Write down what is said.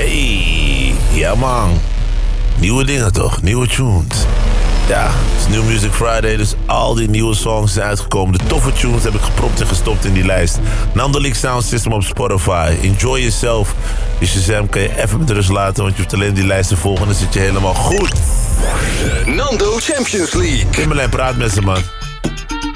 Hey, ja man. Nieuwe dingen toch? Nieuwe tunes. Ja, het is New Music Friday, dus al die nieuwe songs zijn uitgekomen. De toffe tunes heb ik gepropt en gestopt in die lijst. Nando League Sound System op Spotify. Enjoy yourself. Die Shazam kan je even met rust laten, want je hoeft alleen die lijst te volgen en dan zit je helemaal goed. Nando Champions League. Timberlijn praat met ze, man.